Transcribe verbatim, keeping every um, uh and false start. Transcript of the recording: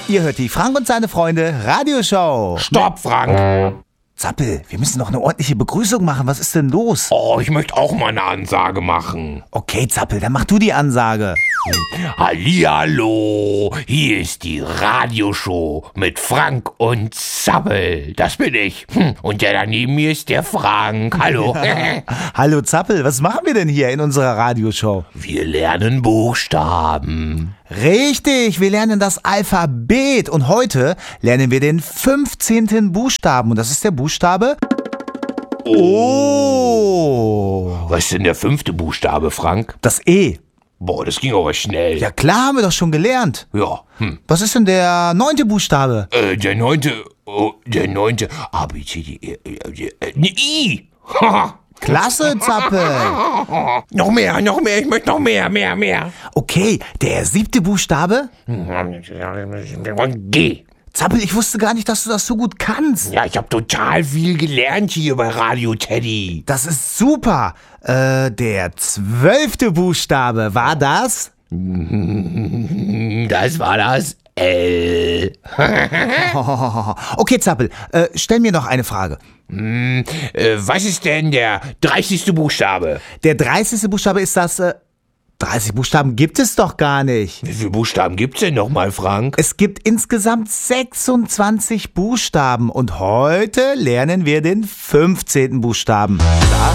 Ihr hört die Frank und seine Freunde Radioshow. Stopp, Frank! Zappel, wir müssen noch eine ordentliche Begrüßung machen. Was ist denn los? Oh, ich möchte auch mal eine Ansage machen. Okay, Zappel, dann mach du die Ansage. Hallihallo, hier ist die Radioshow mit Frank und Zappel. Das bin ich. Und der da neben mir ist der Frank. Hallo. Hallo Zappel, was machen wir denn hier in unserer Radioshow? Wir lernen Buchstaben. Richtig, wir lernen das Alphabet und heute lernen wir den fünfzehnten Buchstaben und das ist der Buchstabe O. Was ist denn der fünfte Buchstabe, Frank? Das E. Boah, das ging aber schnell. Ja klar, haben wir doch schon gelernt. Ja. Hm. Was ist denn der neunte Buchstabe? Äh, der neunte, oh, der neunte, A, B, C, D, E, F, G, ne I. Haha. Klasse, Zappel. Noch mehr, noch mehr, ich möchte noch mehr, mehr, mehr. Okay, der siebte Buchstabe? G. Zappel, ich wusste gar nicht, dass du das so gut kannst. Ja, ich habe total viel gelernt hier bei Radio Teddy. Das ist super. Äh, der zwölfte Buchstabe, war das? Das war das L. Okay, Zappel, äh, stell mir noch eine Frage. Hm, äh, was ist denn der dreißigste Buchstabe? Der dreißigste Buchstabe ist das, äh, dreißig Buchstaben gibt es doch gar nicht. Wie viele Buchstaben gibt's denn nochmal, Frank? Es gibt insgesamt sechsundzwanzig Buchstaben und heute lernen wir den fünfzehnten Buchstaben. Das